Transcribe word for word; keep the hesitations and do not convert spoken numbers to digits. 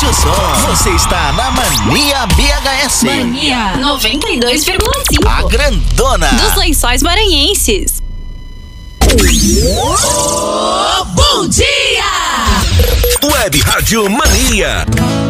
o som. Você está na Mania B H S. Mania noventa e dois vírgula cinco. A grandona dos Lençóis Maranhenses. Oh, bom dia! Web Rádio Mania.